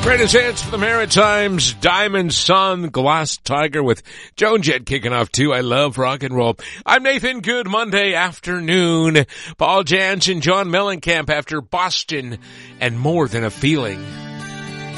Greatest hits for the Maritimes, Diamond Sun, Glass Tiger with Joan Jett kicking off too. I love rock and roll. I'm Nathan. Good Monday afternoon. Paul Jansen, John Mellencamp after Boston and More Than a Feeling.